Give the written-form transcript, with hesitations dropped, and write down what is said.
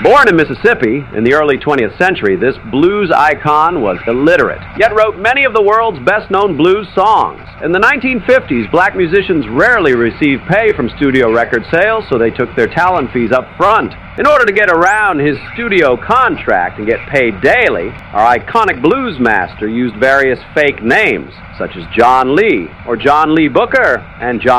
Born in Mississippi in the early 20th century, this blues icon was illiterate, yet wrote many of the world's best-known blues songs. In the 1950s, black musicians rarely received pay from studio record sales, so they took their talent fees up front. In order to get around his studio contract and get paid daily, our iconic blues master used various fake names, such as John Lee, or John Lee Booker, and John